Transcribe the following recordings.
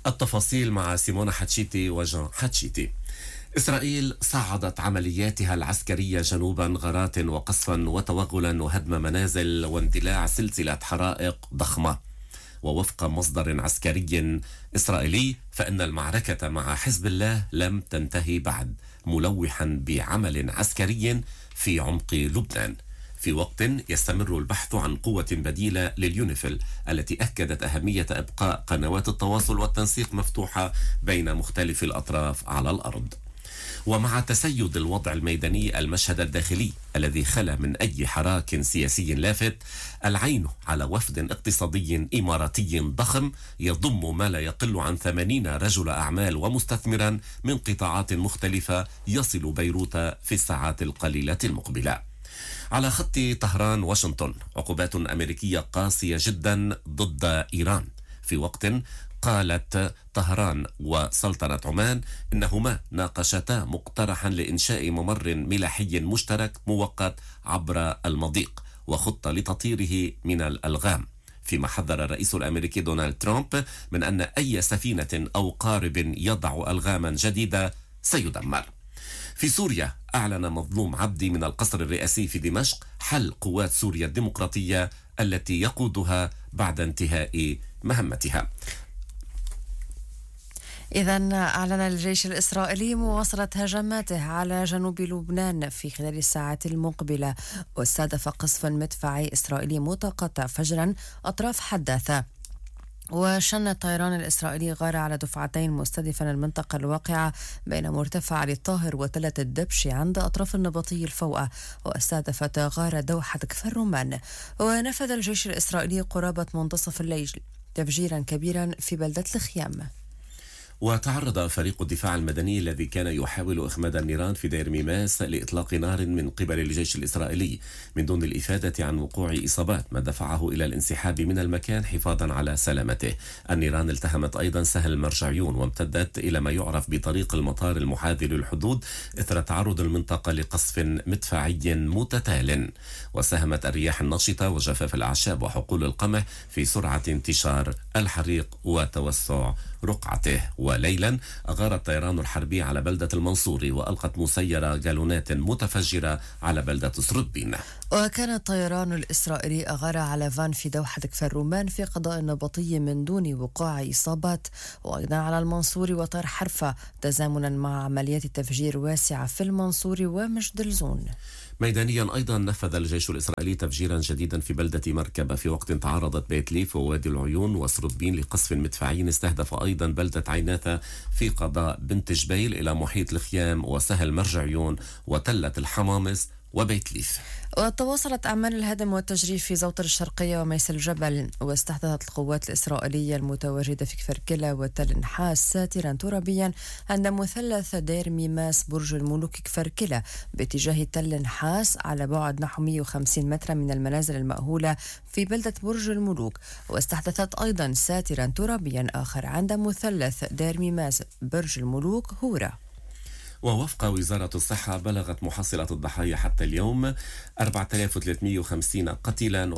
التفاصيل مع سيمونا حتشيتي وجان حتشيتي. إسرائيل صعدت عملياتها العسكرية جنوبا غارات وقصفا وتوغلا وهدم منازل واندلاع سلسلة حرائق ضخمة. ووفق مصدر عسكري إسرائيلي فإن المعركة مع حزب الله لم تنتهي بعد، ملوحا بعمل عسكري في عمق لبنان في وقت يستمر البحث عن قوة بديلة لليونيفيل التي أكدت أهمية إبقاء قنوات التواصل والتنسيق مفتوحة بين مختلف الأطراف على الأرض. ومع تسيد الوضع الميداني المشهد الداخلي الذي خلا من أي حراك سياسي لافت، العين على وفد اقتصادي إماراتي ضخم يضم ما لا يقل عن 80 رجل أعمال ومستثمرا من قطاعات مختلفة يصل بيروت في الساعات القليلة المقبلة. على خط طهران واشنطن عقوبات أمريكية قاسية جدا ضد إيران، في وقت قالت طهران وسلطنة عمان إنهما ناقشتا مقترحا لإنشاء ممر ملاحي مشترك مؤقت عبر المضيق وخطة لتطهيره من الألغام، فيما حذر الرئيس الأمريكي دونالد ترامب من أن أي سفينة أو قارب يضع ألغاما جديدة سيدمر. في سوريا أعلن مظلوم عبدي من القصر الرئاسي في دمشق حل قوات سوريا الديمقراطية التي يقودها بعد انتهاء مهمتها. إذن أعلن الجيش الإسرائيلي مواصلة هجماته على جنوب لبنان في خلال الساعات المقبلة، واستهدف قصف مدفعي إسرائيلي متقطع فجرا أطراف حداثة. وشن الطيران الإسرائيلي غارة على دفعتين مستهدفا المنطقة الواقعة بين مرتفع علي الطاهر وتلة الدبش عند أطراف النبطي الفوقة، واستهدفت غارة دوحة كفر رومان. ونفذ الجيش الإسرائيلي قرابة منتصف الليل تفجيرا كبيرا في بلدة الخيام. وتعرض فريق الدفاع المدني الذي كان يحاول إخماد النيران في دير ميماس لإطلاق نار من قبل الجيش الإسرائيلي من دون الإفادة عن وقوع إصابات، ما دفعه إلى الانسحاب من المكان حفاظا على سلامته. النيران التهمت أيضا سهل المرجعيون وامتدت إلى ما يعرف بطريق المطار المحاذي للحدود إثر تعرض المنطقة لقصف مدفعي متتال. وساهمت الرياح النشطة وجفاف الأعشاب وحقول القمح في سرعة انتشار الحريق وتوسع رقعته. وليلا أغار الطيران الحربي على بلدة المنصوري وألقت مسيرة جالونات متفجرة على بلدة سردين. وكان الطيران الإسرائيلي أغار على فان في دوحة كفر رومان في قضاء النبطي من دون وقوع إصابات، وأيضا على المنصوري وطير حرفة تزامنا مع عمليات تفجير واسعة في المنصوري ومجدلزون. ميدانيا أيضا نفذ الجيش الإسرائيلي تفجيرا جديدا في بلدة مركبة في وقت تعرضت بيت ليف ووادي العيون وسردبين لقصف مدفعي استهدف أيضا بلدة عيناثة في قضاء بنت جبيل إلى محيط الخيام وسهل مرجعيون وتلة الحمامس وبيت ليف. وتواصلت أعمال الهدم والتجريف في زوطر الشرقية وميس الجبل، واستحدثت القوات الإسرائيلية المتواجدة في كفركلة وتل نحاس ساترا ترابيا عند مثلث دير ميماس برج الملوك كفركلة باتجاه تل نحاس على بعد نحو 150 متر من المنازل المأهولة في بلدة برج الملوك. واستحدثت أيضا ساترا ترابيا آخر عند مثلث دير ميماس برج الملوك هورا. ووفق وزارة الصحة بلغت محصلة الضحايا حتى اليوم 4350 قتيلا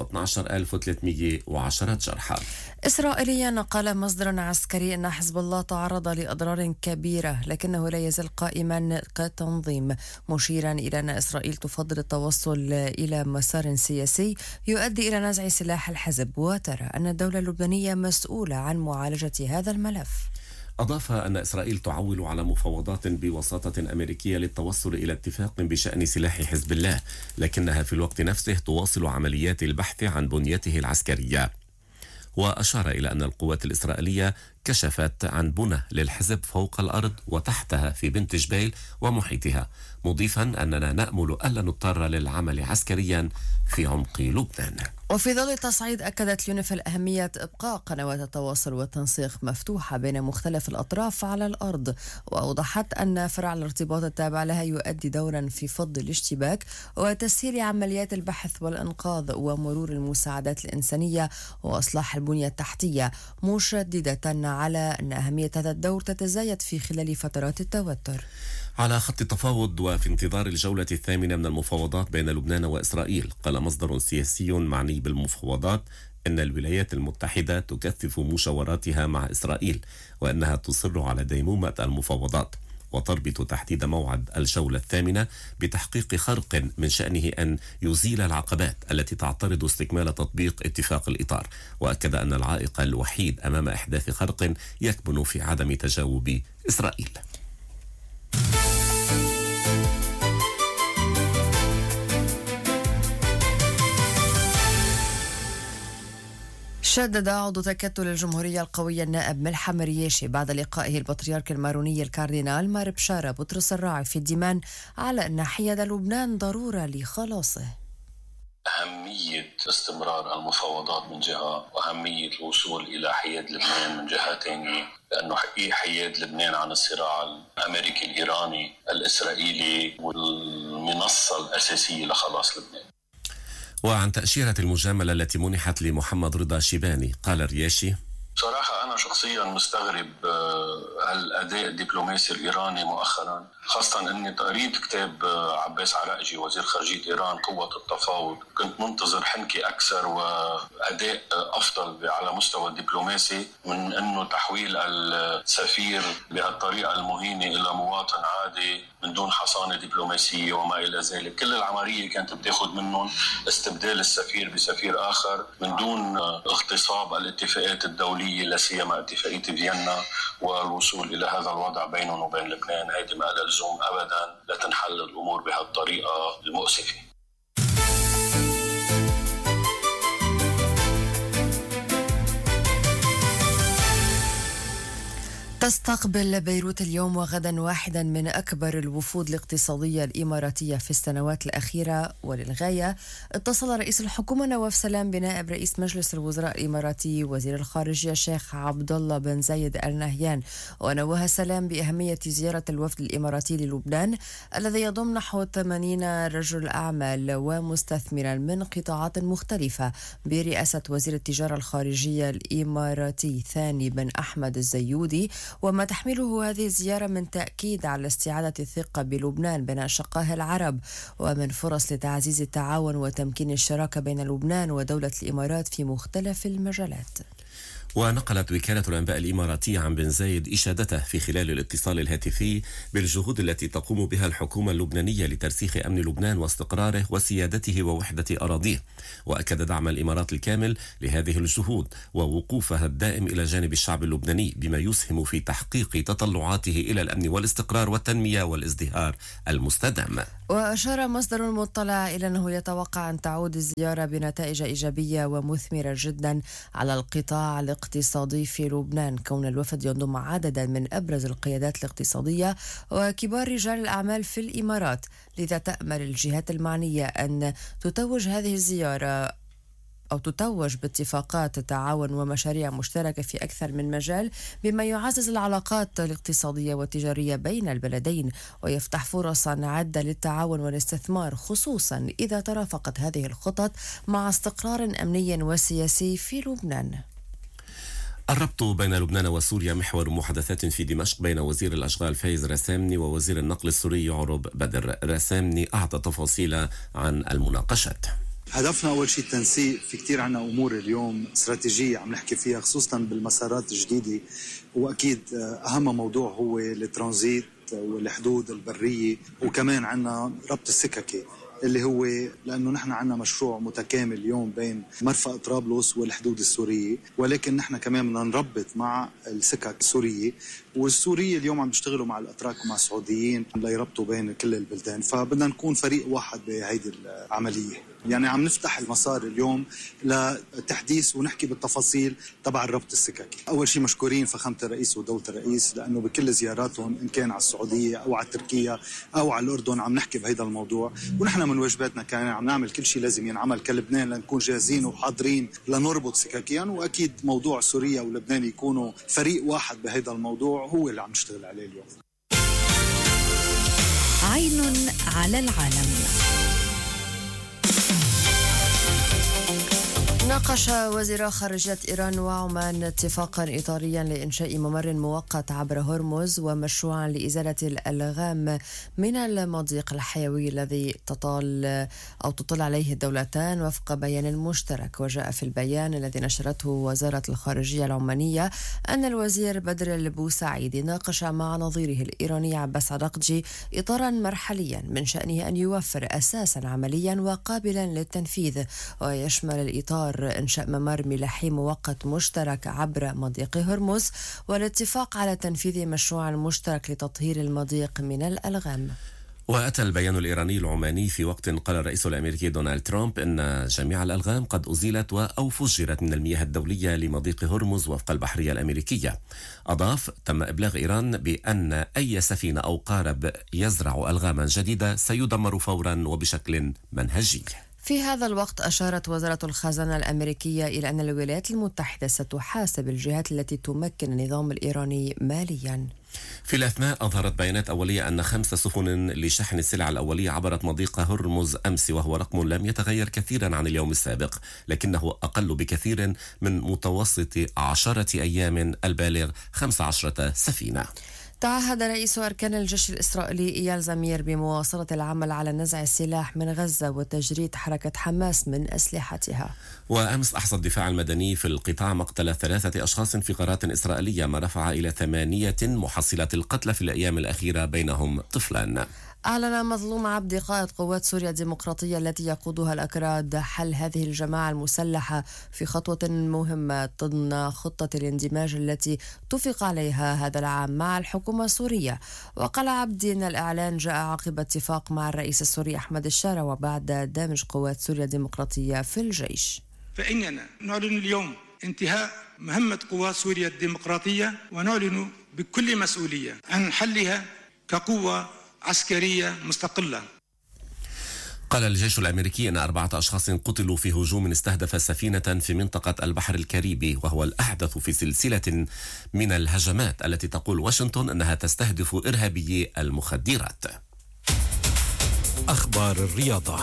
و12310 جرحى. إسرائيليا قال مصدر عسكري أن حزب الله تعرض لأضرار كبيرة لكنه لا يزال قائما كتنظيم، مشيرا إلى أن إسرائيل تفضل التوصل إلى مسار سياسي يؤدي إلى نزع سلاح الحزب، وترى أن الدولة اللبنانية مسؤولة عن معالجة هذا الملف. أضاف أن إسرائيل تعول على مفاوضات بوساطة أمريكية للتوصل إلى اتفاق بشأن سلاح حزب الله، لكنها في الوقت نفسه تواصل عمليات البحث عن بنيته العسكرية. وأشار إلى أن القوات الإسرائيلية كشفت عن بنى للحزب فوق الأرض وتحتها في بنت جبيل ومحيطها، مضيفا أننا نأمل ألا نضطر للعمل عسكريا في عمق لبنان. وفي ظل التصعيد أكدت يونيفيل أهمية إبقاء قنوات التواصل والتنسيق مفتوحة بين مختلف الأطراف على الأرض، وأوضحت أن فرع الارتباط التابع لها يؤدي دورا في فض الاشتباك وتسهيل عمليات البحث والإنقاذ ومرور المساعدات الإنسانية وإصلاح البنية التحتية، مشددة على أن أهمية هذا الدور تتزايد في خلال فترات التوتر. على خط التفاوض وفي انتظار الجولة الثامنة من المفاوضات بين لبنان وإسرائيل، قال مصدر سياسي معني بالمفاوضات أن الولايات المتحدة تكثف مشاوراتها مع إسرائيل، وأنها تصر على ديمومة المفاوضات، وتربط تحديد موعد الجولة الثامنة بتحقيق خرق من شأنه أن يزيل العقبات التي تعترض استكمال تطبيق اتفاق الإطار. وأكد أن العائق الوحيد أمام إحداث خرق يكمن في عدم تجاوب إسرائيل. شدد عضو تكتل الجمهورية القوية النائب ملحم رياشي بعد لقائه البطريرك الماروني الكاردينال مار بشارة بطرس الراعي في الديمان على أن حياد لبنان ضرورة لخلاصه. أهمية استمرار المفاوضات من جهة، وأهمية الوصول إلى حياد لبنان من جهة ثانية، لأنه حياد لبنان عن الصراع الأمريكي الإيراني الإسرائيلي والمنصة الأساسية لخلاص لبنان. وعن تأشيرة المجاملة التي منحت لمحمد رضا شيباني قال رياشي: صراحة أنا شخصيا مستغرب الأداء الدبلوماسي الإيراني مؤخرا، خاصة أني قريت كتاب عباس عراقجي وزير خارجية إيران قوة التفاوض. كنت منتظر حنكة أكثر وأداء أفضل على مستوى الدبلوماسي من أنه تحويل السفير بهالطريقة المهينة إلى مواطن عادي من دون حصانة دبلوماسية وما إلى ذلك. كل العملية كانت بتاخد منهم استبدال السفير بسفير آخر من دون اغتصاب الاتفاقات الدولية، لا سيما اتفاقية فيينا، والوصول إلى هذا الوضع بينهم وبين لبنان. هذه ما لها لزوم أبدا لتنحل الأمور بهالطريقة المؤسفة. تستقبل بيروت اليوم وغدا واحدا من أكبر الوفود الاقتصادية الإماراتية في السنوات الأخيرة، وللغاية اتصل رئيس الحكومة نواف سلام بنائب رئيس مجلس الوزراء الإماراتي وزير الخارجية الشيخ عبد الله بن زايد آل نهيان، ونوه سلام بأهمية زيارة الوفد الإماراتي للبنان الذي يضم نحو 80 رجل أعمال ومستثمرا من قطاعات مختلفة برئاسة وزير التجارة الخارجية الإماراتي ثاني بن أحمد الزيودي، وما تحمله هذه الزيارة من تأكيد على استعادة الثقة بلبنان بين أشقائه العرب، ومن فرص لتعزيز التعاون وتمكين الشراكة بين لبنان ودولة الإمارات في مختلف المجالات. ونقلت وكالة الأنباء الإماراتية عن بن زايد إشادته في خلال الاتصال الهاتفي بالجهود التي تقوم بها الحكومة اللبنانية لترسيخ أمن لبنان واستقراره وسيادته ووحدة أراضيه، وأكد دعم الإمارات الكامل لهذه الجهود ووقوفها الدائم إلى جانب الشعب اللبناني بما يسهم في تحقيق تطلعاته إلى الأمن والاستقرار والتنمية والازدهار المستدام. وأشار مصدر مطلع إلى أنه يتوقع أن تعود الزيارة بنتائج إيجابية ومثمرة جدا على القطاع الاقتصادي في لبنان، كون الوفد يضم عددا من أبرز القيادات الاقتصادية وكبار رجال الأعمال في الإمارات. لذا تأمل الجهات المعنية أن تتوج هذه الزيارة أو تتوج باتفاقات تعاون ومشاريع مشتركة في أكثر من مجال، بما يعزز العلاقات الاقتصادية والتجارية بين البلدين ويفتح فرصا عدة للتعاون والاستثمار، خصوصا إذا ترافقت هذه الخطط مع استقرار أمني وسياسي في لبنان. الربط بين لبنان وسوريا محور محادثات في دمشق بين وزير الأشغال فايز رسامني ووزير النقل السوري يعرب بدر. رسامني أعطى تفاصيل عن المناقشات. هدفنا أول شيء التنسيق. في كتير عنا أمور اليوم استراتيجية عم نحكي فيها، خصوصا بالمسارات الجديدة، وأكيد أهم موضوع هو الترانزيت والحدود البرية، وكمان عنا ربط السككي اللي هو لأنه نحن عنا مشروع متكامل اليوم بين مرفأ طرابلس والحدود السورية، ولكن نحن كمان بدنا نربط مع السكك السورية، والسورية اليوم عم بيشتغلوا مع الأتراك ومع السعوديين ليربطوا بين كل البلدان، فبدنا نكون فريق واحد بهيدي العملية. يعني عم نفتح المسار اليوم لتحديث ونحكي بالتفاصيل تبع الربط السككي. أول شيء مشكورين فخامة الرئيس ودولة الرئيس، لأنه بكل زياراتهم إن كان على السعودية أو على تركيا أو على الأردن عم نحكي بهذا الموضوع، ونحن من واجباتنا كان عم نعمل كل شيء لازم ينعمل كلبنان لنكون جاهزين وحاضرين لنربط سككيا، وأكيد موضوع سوريا ولبنان يكونوا فريق واحد بهذا الموضوع هو اللي عم نشتغل عليه اليوم. عين على العالم. ناقش وزير خارجية إيران وعمان اتفاقا إطاريا لإنشاء ممر مؤقت عبر هرمز ومشروعا لإزالة الألغام من المضيق الحيوي الذي تطل عليه الدولتان وفق بيان مشترك. وجاء في البيان الذي نشرته وزارة الخارجية العمانية أن الوزير بدر البوسعيدي ناقش مع نظيره الإيراني عباس عراقجي إطارا مرحليا من شأنه أن يوفر أساسا عمليا وقابلا للتنفيذ، ويشمل الإطار إنشاء ممر ملاحي مؤقت مشترك عبر مضيق هرمز والاتفاق على تنفيذ مشروع مشترك لتطهير المضيق من الألغام. وأتى البيان الإيراني العماني في وقت قال الرئيس الأمريكي دونالد ترامب إن جميع الألغام قد أزيلت أو فجرت من المياه الدولية لمضيق هرمز وفق البحرية الأمريكية. أضاف: تم إبلاغ إيران بأن أي سفينة أو قارب يزرع ألغاما جديدة سيدمر فورا وبشكل منهجي. في هذا الوقت أشارت وزارة الخزانة الأمريكية إلى أن الولايات المتحدة ستحاسب الجهات التي تمكن النظام الإيراني ماليا. في الأثناء أظهرت بيانات أولية أن 5 سفن لشحن السلع الأولية عبرت مضيق هرمز أمس، وهو رقم لم يتغير كثيرا عن اليوم السابق، لكنه أقل بكثير من متوسط 10 أيام البالغ 15 سفينة. تعهد رئيس أركان الجيش الإسرائيلي إيال زمير بمواصلة العمل على نزع السلاح من غزة وتجريد حركة حماس من أسلحتها. وأمس أحصى الدفاع المدني في القطاع مقتل 3 أشخاص في غارات إسرائيلية، ما رفع إلى 8 محصلات القتلى في الأيام الأخيرة بينهم طفلان. أعلن مظلوم عبد قائد قوات سوريا الديمقراطية التي يقودها الأكراد حل هذه الجماعة المسلحة في خطوة مهمة ضمن خطة الاندماج التي اتفق عليها هذا العام مع الحكومة السورية. وقال عبدي أن الإعلان جاء عقب اتفاق مع الرئيس السوري أحمد الشارع وبعد دمج قوات سوريا الديمقراطية في الجيش. فإننا نعلن اليوم انتهاء مهمة قوات سوريا الديمقراطية ونعلن بكل مسؤولية عن حلها كقوة عسكرية مستقلة. قال الجيش الأمريكي أن 4 أشخاص قتلوا في هجوم استهدف سفينة في منطقة البحر الكاريبي، وهو الأحدث في سلسلة من الهجمات التي تقول واشنطن أنها تستهدف إرهابيي المخدرات. أخبار الرياضة.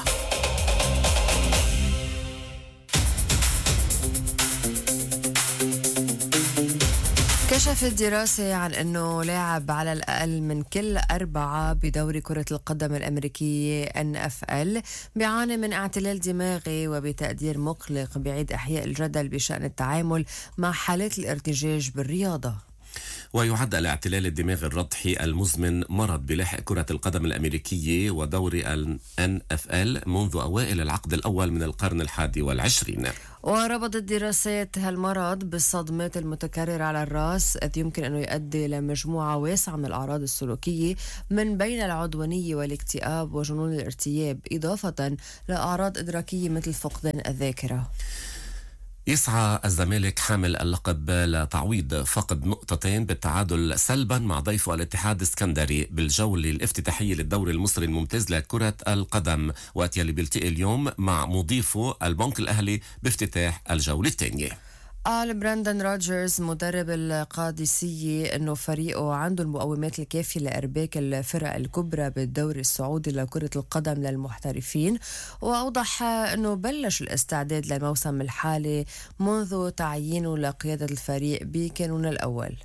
كشفت دراسة عن أنه لاعب على الأقل من كل 4 بدوري كرة القدم الأمريكي NFL بيعاني من اعتلال دماغي، وبتقدير مقلق بعيد إحياء الجدل بشأن التعامل مع حالات الارتجاج بالرياضة. ويعد الاعتلال الدماغي الرضحي المزمن مرض بلاحق كرة القدم الأمريكية ودوري NFL منذ أوائل العقد الأول من القرن 21. وربطت دراسات هالمرض بالصدمات المتكررة على الرأس، إذ يمكن أنه يؤدي إلى مجموعة واسعة من الأعراض السلوكية من بين العدوانية والاكتئاب وجنون الارتياب، إضافة لأعراض إدراكية مثل فقدان الذاكرة. يسعى الزمالك حامل اللقب لتعويض فقد نقطتين بالتعادل سلبا مع ضيفه الاتحاد السكندري بالجولة الافتتاحية للدوري المصري الممتاز لكرة القدم، وقت يلي بيلتقي اليوم مع مضيفه البنك الأهلي بافتتاح الجولة الثانية. قال براندن روجرز مدرب القادسية أنه فريقه عنده المقومات الكافية لإرباك الفرق الكبرى بالدوري السعودي لكرة القدم للمحترفين، وأوضح أنه بلش الاستعداد للموسم الحالي منذ تعيينه لقيادة الفريق بكانون الأول.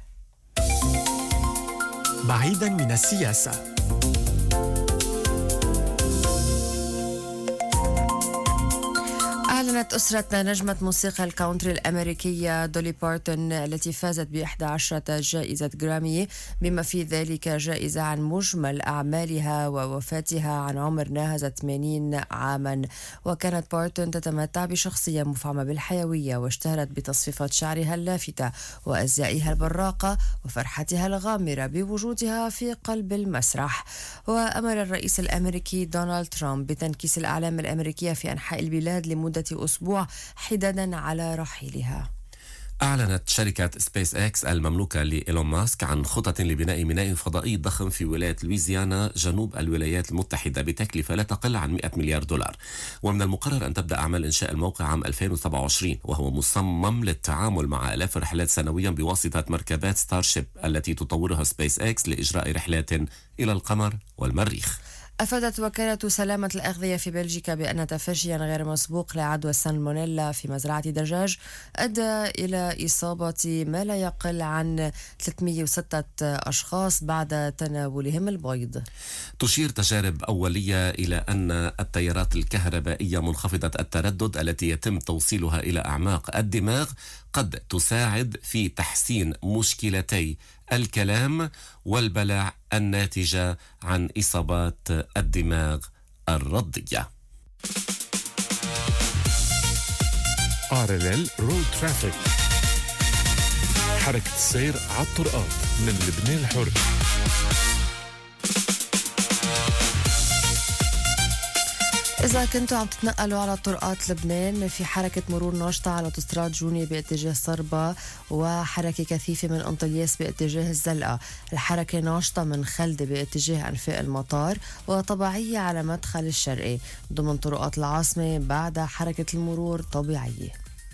بعيدا من السياسة. أعلنت أسرة نجمة موسيقى الكاونتري الأمريكية دولي بارتون التي فازت ب11 جائزة جرامي بما في ذلك جائزة عن مجمل أعمالها ووفاتها عن عمر ناهز 80 عاما. وكانت بارتون تتمتع بشخصية مفعمة بالحيوية، واشتهرت بتصفيفات شعرها اللافتة وأزيائها البراقة وفرحتها الغامرة بوجودها في قلب المسرح. وأمر الرئيس الأمريكي دونالد ترامب بتنكيس الأعلام الأمريكية في أنحاء البلاد لمدة أسبوع حدادا على رحيلها. أعلنت شركة سبيس إكس المملوكة لإيلون ماسك عن خطط لبناء ميناء فضائي ضخم في ولاية لويزيانا جنوب الولايات المتحدة بتكلفة لا تقل عن $100 مليار، ومن المقرر أن تبدأ أعمال إنشاء الموقع عام 2027، وهو مصمم للتعامل مع آلاف الرحلات سنويا بواسطة مركبات ستارشيب التي تطورها سبيس إكس لإجراء رحلات إلى القمر والمريخ. أفادت وكالة سلامة الأغذية في بلجيكا بأن تفشيا غير مسبوق لعدوى السالمونيلا في مزرعة دجاج أدى إلى إصابة ما لا يقل عن 306 أشخاص بعد تناولهم البيض. تشير تجارب أولية إلى أن التيارات الكهربائية منخفضة التردد التي يتم توصيلها إلى أعماق الدماغ قد تساعد في تحسين مشكلتي الكلام والبلع الناتجة عن إصابات الدماغ الرضية. RLL رود ترافيك، حركة السير على الطرقات من لبنان الحر. إذا كنتوا عم تتنقلوا على طرقات لبنان، في حركة مرور ناشطة على أوتوستراد جوني باتجاه صربا، وحركة كثيفة من أنطلياس باتجاه الزلقة. الحركة ناشطة من خلدة باتجاه أنفاق المطار، وطبيعية على مدخل الشرقي. ضمن طرقات العاصمة بعد حركة المرور طبيعية.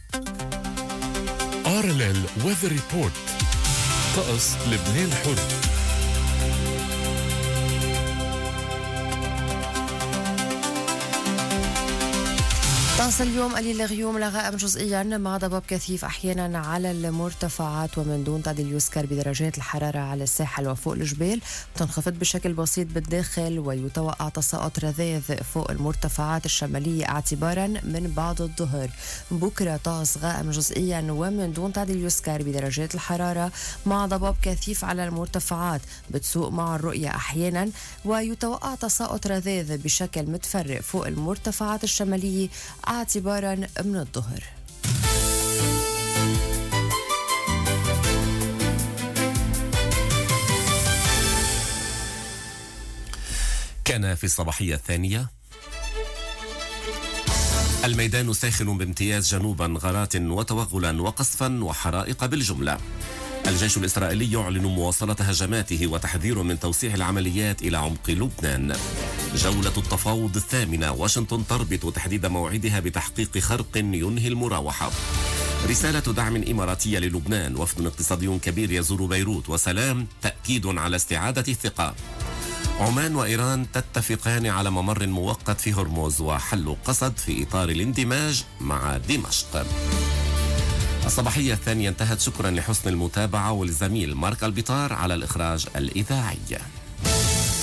RLL Weather Report، طقس لبنان الحر. طقس اليوم قليل الغيوم لغائم جزئيا مع ضباب كثيف احيانا على المرتفعات، ومن دون تعديل يذكر بدرجات الحراره على الساحل وفوق الجبال. تنخفض بشكل بسيط بالداخل، ويتوقع تساقط رذاذ فوق المرتفعات الشماليه اعتبارا من بعد الظهر. بكره طقس غائم جزئيا ومن دون تعديل يذكر بدرجات الحراره مع ضباب كثيف على المرتفعات، بتسوء مع الرؤيه احيانا، ويتوقع تساقط رذاذ بشكل متفرق فوق المرتفعات الشماليه اعتبارا من الظهر. كان في الصباحية الثانية: الميدان ساخن بامتياز جنوبا، غارات وتوغلا وقصفا وحرائق بالجملة. الجيش الإسرائيلي يعلن مواصلة هجماته وتحذير من توسيع العمليات إلى عمق لبنان. جولة التفاوض الثامنة، واشنطن تربط تحديد موعدها بتحقيق خرق ينهي المراوحة. رسالة دعم إماراتية للبنان، وفد اقتصادي كبير يزور بيروت، وسلام تأكيد على استعادة الثقة. عمان وإيران تتفقان على ممر مؤقت في هرمز وحل قسد في إطار الاندماج مع دمشق. الصباحية الثانية انتهت. شكرا لحسن المتابعة، والزميل مارك البطار على الإخراج الإذاعي.